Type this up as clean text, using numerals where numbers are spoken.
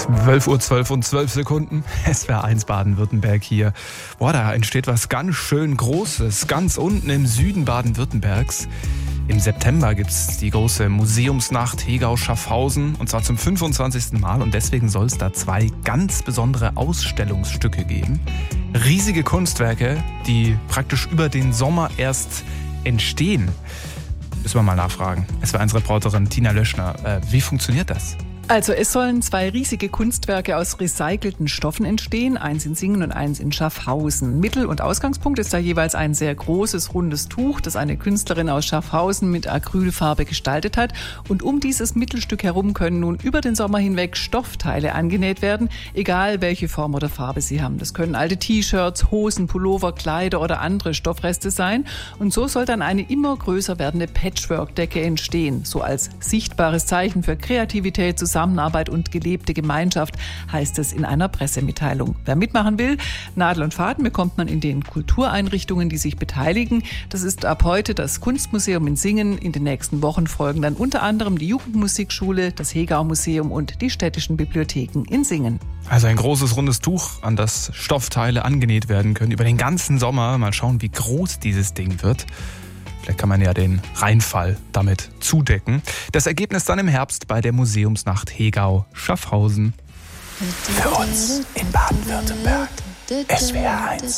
12:12 und 12 Sekunden. SWR 1 Baden-Württemberg hier. Boah, da entsteht was ganz schön Großes. Ganz unten im Süden Baden-Württembergs. Im September gibt es die große Museumsnacht Hegau-Schaffhausen. Und zwar zum 25. Mal. Und deswegen soll es da 2 ganz besondere Ausstellungsstücke geben. Riesige Kunstwerke, die praktisch über den Sommer erst entstehen. Müssen wir mal nachfragen. SWR 1 Reporterin Tina Löschner. Wie funktioniert das? Also es sollen 2 riesige Kunstwerke aus recycelten Stoffen entstehen, eins in Singen und eins in Schaffhausen. Mittel- und Ausgangspunkt ist da jeweils ein sehr großes, rundes Tuch, das eine Künstlerin aus Schaffhausen mit Acrylfarbe gestaltet hat. Und um dieses Mittelstück herum können nun über den Sommer hinweg Stoffteile angenäht werden, egal welche Form oder Farbe sie haben. Das können alte T-Shirts, Hosen, Pullover, Kleider oder andere Stoffreste sein. Und so soll dann eine immer größer werdende Patchwork-Decke entstehen, so als sichtbares Zeichen für Kreativität, Zusammenarbeit und gelebte Gemeinschaft, heißt es in einer Pressemitteilung. Wer mitmachen will, Nadel und Faden bekommt man in den Kultureinrichtungen, die sich beteiligen. Das ist ab heute das Kunstmuseum in Singen. In den nächsten Wochen folgen dann unter anderem die Jugendmusikschule, das Hegau-Museum und die städtischen Bibliotheken in Singen. Also ein großes rundes Tuch, an das Stoffteile angenäht werden können über den ganzen Sommer. Mal schauen, wie groß dieses Ding wird. Vielleicht kann man ja den Rheinfall damit zudecken. Das Ergebnis dann im Herbst bei der Museumsnacht Hegau-Schaffhausen. Für uns in Baden-Württemberg. SWR 1.